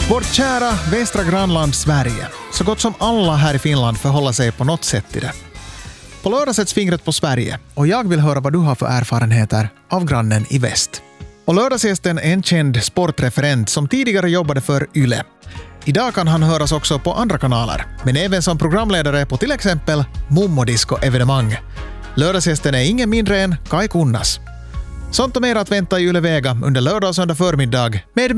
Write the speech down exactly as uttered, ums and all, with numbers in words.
Vårt kära västra grannland Sverige. Så gott som alla här i Finland förhåller sig på något sätt till det. På lördag sätts fingret på Sverige och jag vill höra vad du har för erfarenheter av grannen i väst. Och lördagsgästen är en känd sportreferent som tidigare jobbade för Yle. Idag kan han höras också på andra kanaler, men även som programledare på till exempel Mummodisco-evenemang. Lördagsgästen är ingen mindre än Kai Kunnas. Sånt och mer att vänta i Yle Vega under lördag och söndag förmiddag med